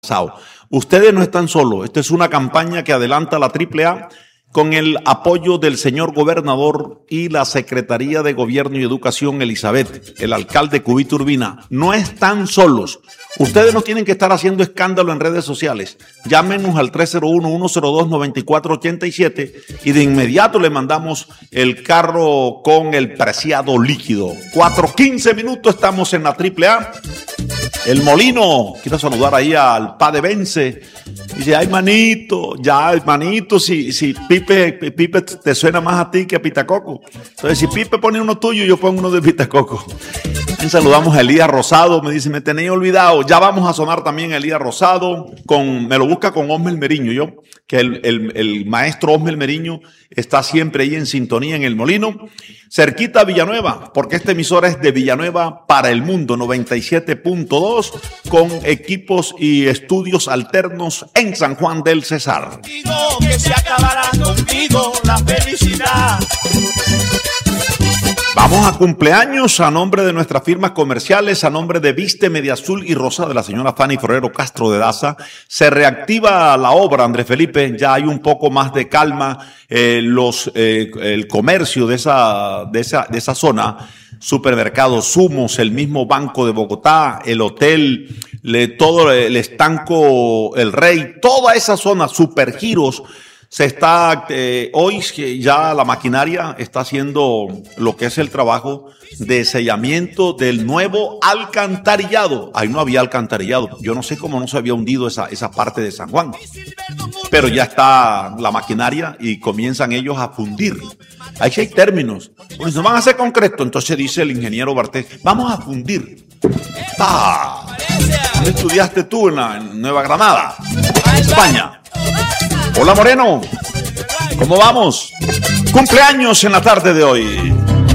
Ustedes no están solos. Esta es una campaña que adelanta la AAA con el apoyo del señor gobernador y la Secretaría de Gobierno y Educación, Elizabeth, el alcalde Cubito Urbina. No están solos. Ustedes no tienen que estar haciendo escándalo en redes sociales. Llámenos al 301-102-9487 y de inmediato le mandamos el carro con el preciado líquido. 4:15 minutos, estamos en la AAA. El Molino, quiero saludar ahí al Pa de Vence. Dice, ay manito, si Pipe te suena más a ti que a Pitacoco. Entonces, si Pipe pone uno tuyo, yo pongo uno de Pitacoco. Y saludamos a Elías Rosado, me dice, me tenía olvidado. Ya vamos a sonar también a Elías Rosado, me lo busca con Osmel Meriño, que el maestro Osmel Meriño está siempre ahí en sintonía en El Molino. Cerquita a Villanueva, porque esta emisora es de Villanueva para el mundo, 97.2, con equipos y estudios alternos en San Juan del Cesar. Que se acabará conmigo la felicidad. Vamos a cumpleaños a nombre de nuestras firmas comerciales, a nombre de Viste Media Azul y Rosa de la señora Fanny Forero Castro de Daza. Se reactiva la obra, Andrés Felipe, ya hay un poco más de calma, el comercio de esa zona, supermercados Sumos, el mismo Banco de Bogotá, el hotel, todo el estanco El Rey, toda esa zona, Supergiros. Se está, hoy ya la maquinaria está haciendo lo que es el trabajo de sellamiento del nuevo alcantarillado. Ahí no había alcantarillado. Yo no sé cómo no se había hundido esa parte de San Juan. Pero ya está la maquinaria y comienzan ellos a fundir. Ahí sí hay términos. Pues no van a hacer concreto. Entonces dice el ingeniero Bartés, vamos a fundir. ¿Dónde estudiaste tú? En Nueva Granada, España. Hola Moreno, ¿cómo vamos? Cumpleaños en la tarde de hoy.